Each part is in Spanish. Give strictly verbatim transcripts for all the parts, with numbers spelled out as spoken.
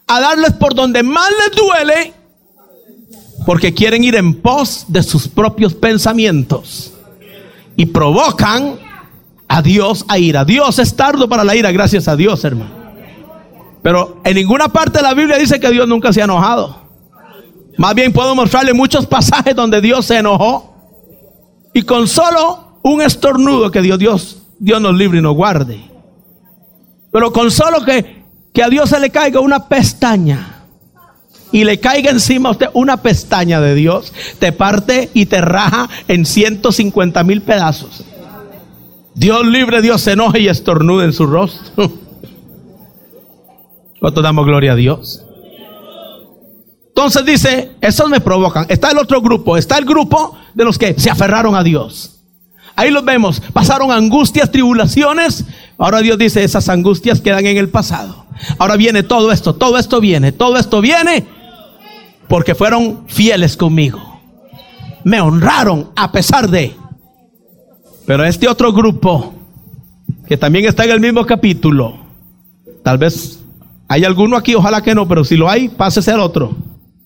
a darles por donde más les duele, porque quieren ir en pos de sus propios pensamientos y provocan a Dios a ira. Dios es tardo para la ira, gracias a Dios, hermano. Pero en ninguna parte de la Biblia dice que Dios nunca se ha enojado. Más bien puedo mostrarle muchos pasajes donde Dios se enojó, y con solo un estornudo, que Dios, Dios, Dios nos libre y nos guarde, pero con solo que, que a Dios se le caiga una pestaña y le caiga encima a usted una pestaña de Dios, te parte y te raja en ciento cincuenta mil pedazos. Dios libre, Dios se enoje y estornude en su rostro. ¿Cuánto damos gloria a Dios? Entonces dice, esos me provocan. Está el otro grupo, está el grupo de los que se aferraron a Dios. Ahí los vemos, pasaron angustias, tribulaciones. Ahora Dios dice, esas angustias quedan en el pasado. Ahora viene todo esto, todo esto viene, todo esto viene porque fueron fieles conmigo. Me honraron a pesar de. Pero este otro grupo, que también está en el mismo capítulo, tal vez hay alguno aquí, ojalá que no, pero si lo hay, pásese al otro.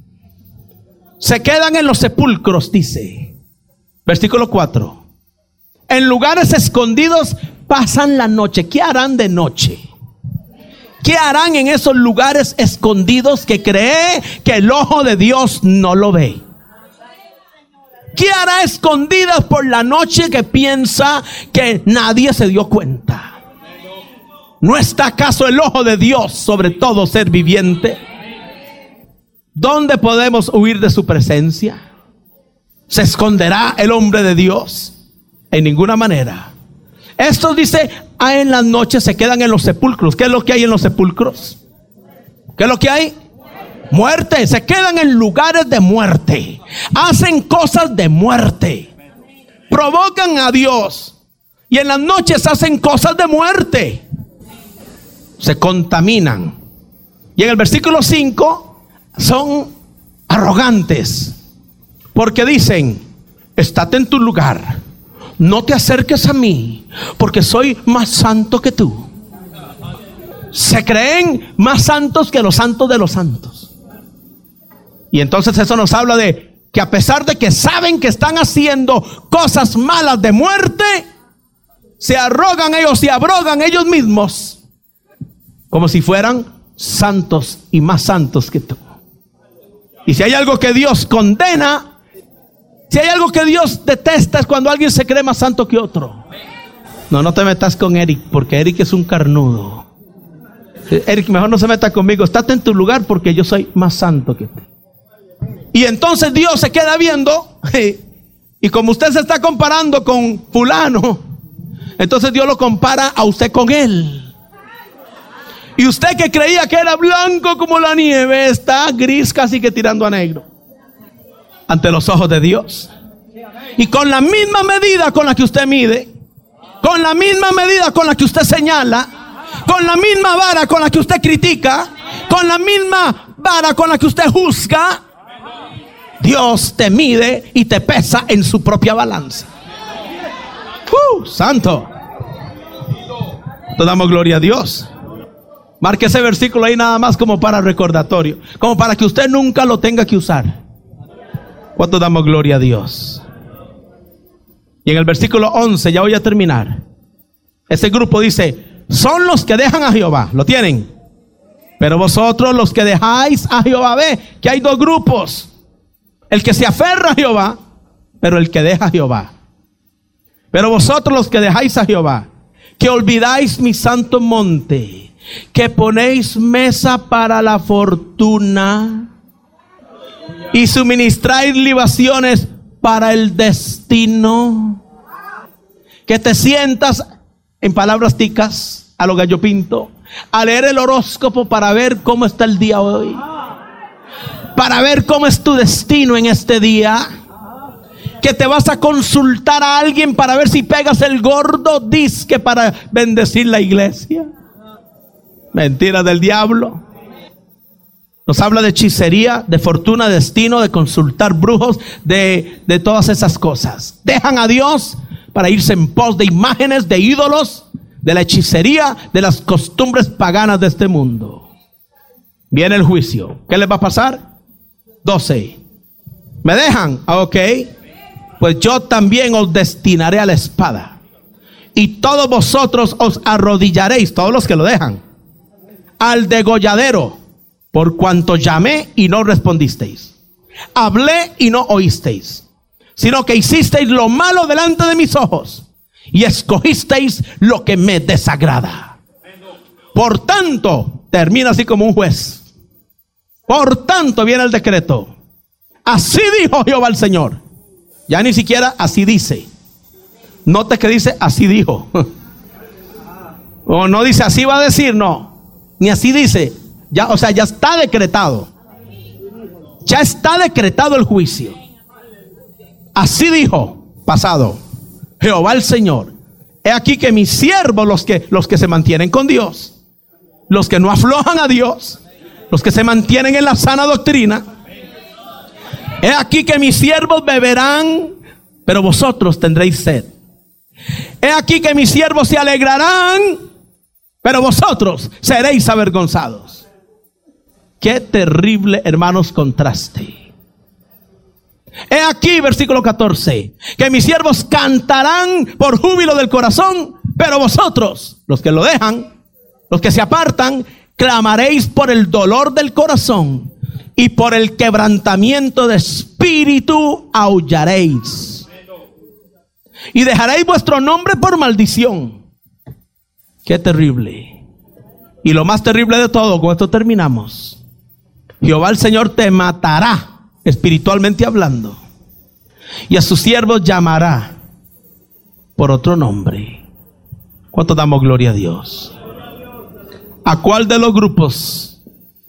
Se quedan en los sepulcros, dice, versículo cuatro. En lugares escondidos pasan la noche. ¿Qué harán de noche? ¿Qué harán en esos lugares escondidos que cree que el ojo de Dios no lo ve? ¿Qué hará escondidas por la noche que piensa que nadie se dio cuenta? ¿No está acaso el ojo de Dios sobre todo ser viviente? ¿Dónde podemos huir de su presencia? ¿Se esconderá el hombre de Dios? En ninguna manera. Esto dice, ah, en las noches se quedan en los sepulcros. ¿Qué es lo que hay en los sepulcros? ¿Qué es lo que hay? Muerte. Se quedan en lugares de muerte. Hacen cosas de muerte. Provocan a Dios. Y en las noches hacen cosas de muerte. Se contaminan. Y en el versículo cinco son arrogantes, porque dicen, estate en tu lugar, no te acerques a mí, porque soy más santo que tú. Se creen más santos que los santos de los santos. Y entonces eso nos habla de que a pesar de que saben que están haciendo cosas malas de muerte, se arrogan ellos, se abrogan ellos mismos, como si fueran santos y más santos que tú. Y si hay algo que Dios condena, si hay algo que Dios detesta, es cuando alguien se cree más santo que otro. No, no te metas con Eric, porque Eric es un carnudo. Eric, mejor no se meta conmigo. Estate en tu lugar porque yo soy más santo que tú. Y entonces Dios se queda viendo, y como usted se está comparando con fulano, entonces Dios lo compara a usted con él. Y usted que creía que era blanco como la nieve, está gris, casi que tirando a negro ante los ojos de Dios. Y con la misma medida con la que usted mide, con la misma medida con la que usted señala, con la misma vara con la que usted critica, con la misma vara con la que usted juzga, Dios te mide y te pesa en su propia balanza. ¡Uh, santo! Te damos gloria a Dios. Marque ese versículo ahí nada más como para recordatorio, como para que usted nunca lo tenga que usar. ¿Cuánto damos gloria a Dios? Y en el versículo once, ya voy a terminar. Ese grupo dice, son los que dejan a Jehová. ¿Lo tienen? Pero vosotros los que dejáis a Jehová, ve que hay dos grupos. El que se aferra a Jehová, pero el que deja a Jehová. Pero vosotros los que dejáis a Jehová, que olvidáis mi santo monte, que ponéis mesa para la fortuna y suministráis libaciones para el destino, que te sientas, en palabras ticas, a lo gallo pinto, a leer el horóscopo para ver cómo está el día hoy, para ver cómo es tu destino en este día, que te vas a consultar a alguien para ver si pegas el gordo disque para bendecir la iglesia. Mentira del diablo. Nos habla de hechicería, de fortuna, de destino, de consultar brujos, de, de todas esas cosas. Dejan a Dios para irse en pos de imágenes, de ídolos, de la hechicería, de las costumbres paganas de este mundo. Viene el juicio. ¿Qué les va a pasar? doce. ¿Me dejan? Ah, ok. Pues yo también os destinaré a la espada. Y todos vosotros os arrodillaréis, todos los que lo dejan, al degolladero, por cuanto llamé y no respondisteis. Hablé y no oísteis, sino que hicisteis lo malo delante de mis ojos y escogisteis lo que me desagrada. Por tanto, termina así como un juez. Por tanto viene el decreto. Así dijo Jehová el Señor. Ya ni siquiera así dice. Note que dice así dijo. O no dice así va a decir, no. Ni así dice. Ya, o sea, ya está decretado. Ya está decretado el juicio. Así dijo, pasado, Jehová el Señor. He aquí que mis siervos, los que, los que se mantienen con Dios, los que no aflojan a Dios, los que se mantienen en la sana doctrina, he aquí que mis siervos beberán, pero vosotros tendréis sed. He aquí que mis siervos se alegrarán, pero vosotros seréis avergonzados. Qué terrible, hermanos, contraste. He aquí, versículo catorce, que mis siervos cantarán por júbilo del corazón, pero vosotros, los que lo dejan, los que se apartan, clamaréis por el dolor del corazón y por el quebrantamiento de espíritu aullaréis. Y dejaréis vuestro nombre por maldición. Qué terrible. Y lo más terrible de todo, con esto terminamos. Jehová el Señor te matará, espiritualmente hablando, y a sus siervos llamará por otro nombre. ¿Cuánto damos gloria a Dios? ¿A cuál de los grupos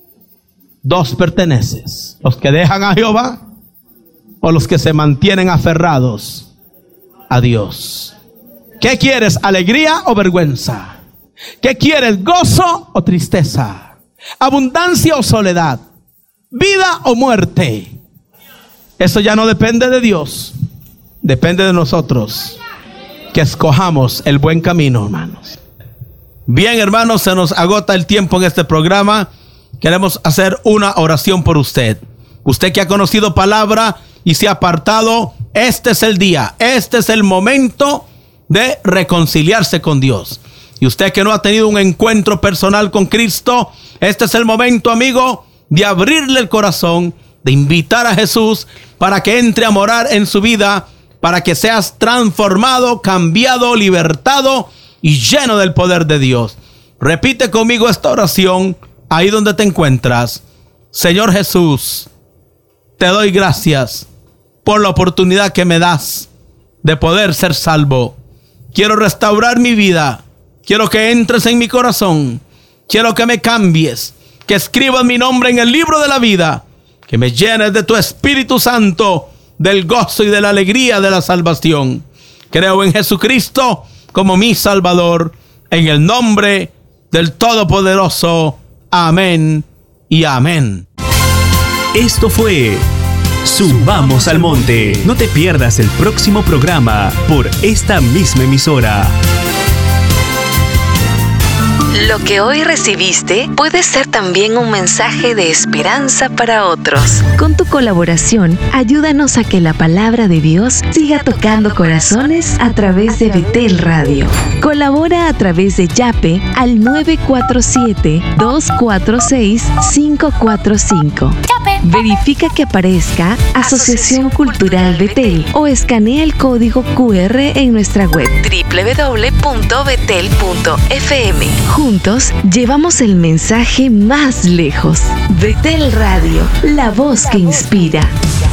dos perteneces? ¿Los que dejan a Jehová o los que se mantienen aferrados a Dios? ¿Qué quieres? ¿Alegría o vergüenza? ¿Qué quieres? ¿Gozo o tristeza? ¿Abundancia o soledad? ¿Vida o muerte? Eso ya no depende de Dios, depende de nosotros, que escojamos el buen camino, hermanos. Bien, hermanos, se nos agota el tiempo en este programa. Queremos hacer una oración por usted. Usted que ha conocido palabra y se ha apartado, este es el día, este es el momento de reconciliarse con Dios. Y usted que no ha tenido un encuentro personal con Cristo, este es el momento, amigo, de abrirle el corazón, de invitar a Jesús para que entre a morar en su vida, para que seas transformado, cambiado, libertado y lleno del poder de Dios. Repite conmigo esta oración ahí donde te encuentras. Señor Jesús, te doy gracias por la oportunidad que me das de poder ser salvo. Quiero restaurar mi vida. Quiero que entres en mi corazón. Quiero que me cambies, que escribas mi nombre en el libro de la vida, que me llenes de tu Espíritu Santo, del gozo y de la alegría de la salvación. Creo en Jesucristo como mi Salvador, en el nombre del Todopoderoso. Amén y amén. Esto fue Subamos al Monte. No te pierdas el próximo programa por esta misma emisora. Lo que hoy recibiste puede ser también un mensaje de esperanza para otros. Con tu colaboración, ayúdanos a que la palabra de Dios siga tocando corazones a través de Betel Radio. Colabora a través de Yape al nueve cuatro siete, dos cuatro seis, cinco cuatro cinco. Verifica que aparezca Asociación Cultural Betel o escanea el código cu erre en nuestra web doble u doble u doble u punto betel punto efe eme. Juntos llevamos el mensaje más lejos. Betel Radio, la voz que inspira.